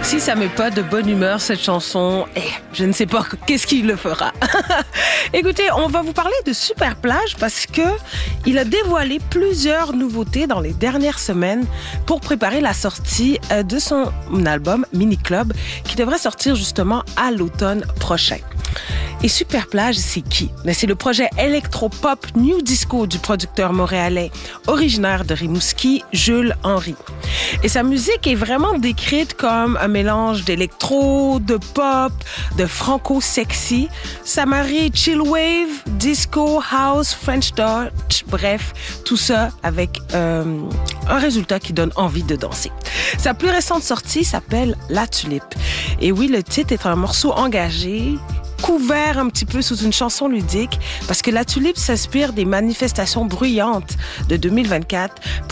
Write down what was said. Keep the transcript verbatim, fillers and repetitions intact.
Si ça met pas de bonne humeur, cette chanson, eh, je ne sais pas qu'est-ce qui le fera. Écoutez, on va vous parler de Superplage parce que il a dévoilé plusieurs nouveautés dans les dernières semaines pour préparer la sortie de son album Mini Club qui devrait sortir justement à l'automne prochain. Et Superplage, c'est qui? C'est le projet électro-pop New Disco du producteur montréalais originaire de Rimouski, Jules Henry. Et sa musique est vraiment décrite comme un mélange d'électro, de pop, de franco-sexy. Ça marie chill wave, disco, house, French touch, bref, tout ça avec euh, un résultat qui donne envie de danser. Sa plus récente sortie s'appelle La Tulipe. Et oui, le titre est un morceau engagé, couvert un petit peu sous une chanson ludique, parce que La Tulipe s'inspire des manifestations bruyantes de deux mille vingt-quatre pour